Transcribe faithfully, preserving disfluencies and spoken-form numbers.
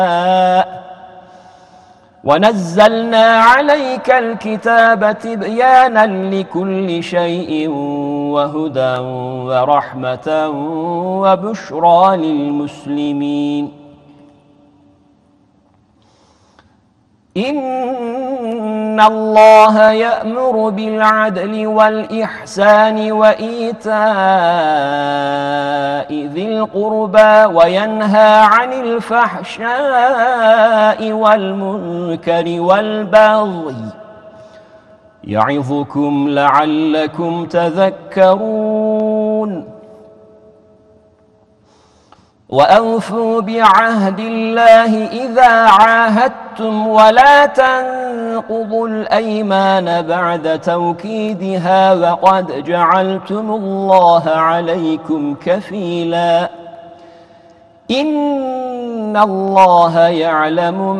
ونزلنا عليك الكتاب تبيانا لكل شيء وهدى ورحمة وبشرى للمسلمين. إن الله يأمر بالعدل والإحسان وإيتاء ذي القربى وينهى عن الفحشاء والمنكر والبغي يعظكم لعلكم تذكرون. وأوفوا بعهد الله إذا عاهدتم ولا تنقضوا الأيمان بعد توكيدها وقد جعلتم الله عليكم كفيلا إن الله يعلم